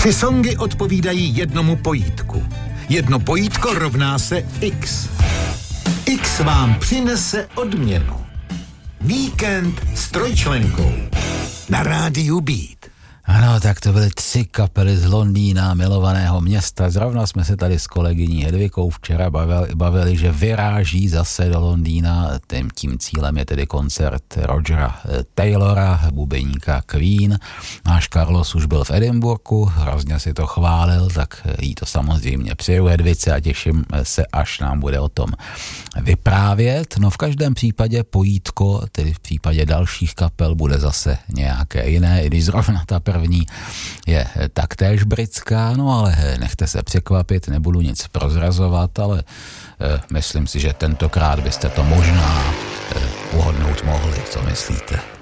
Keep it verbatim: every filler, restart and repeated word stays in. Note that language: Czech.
Tři songy odpovídají jednomu pojítku. Jedno pojítko rovná se X. X vám přinese odměnu. Víkend s trojčlenkou. Na rádiu Beat. Ano, tak to byly tři kapely z Londýna, milovaného města. Zrovna jsme se tady s kolegyní Hedvikou včera bavili, bavili, že vyráží zase do Londýna. Tím, tím cílem je tedy koncert Rogera Taylora, bubeníka Queen. Náš Carlos už byl v Edinburghu, hrozně si to chválil, tak jí to samozřejmě přeju Hedvice a těším se, až nám bude o tom vyprávět. No v každém případě pojítko, tedy v případě dalších kapel, bude zase nějaké jiné, i když zrovna ta první je taktéž britská, no ale nechte se překvapit, nebudu nic prozrazovat, ale eh, myslím si, že tentokrát byste to možná eh, uhodnout mohli, co myslíte?